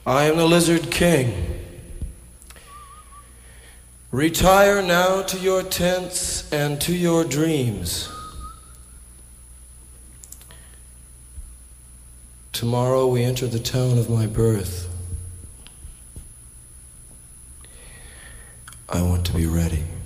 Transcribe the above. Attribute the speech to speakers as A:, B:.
A: I am the Lizard King. Retire now to your tents and to your dreams. Tomorrow we enter the town of my birth. I want to be ready.